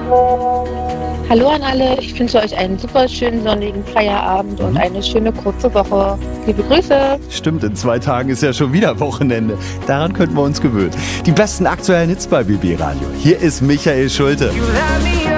Hallo an alle, ich wünsche euch einen super schönen sonnigen Feierabend und eine schöne kurze Woche. Liebe Grüße. Stimmt, in 2 Tagen ist ja schon wieder Wochenende. Daran könnten wir uns gewöhnen. Die besten aktuellen Hits bei BB Radio. Hier ist Michael Schulte.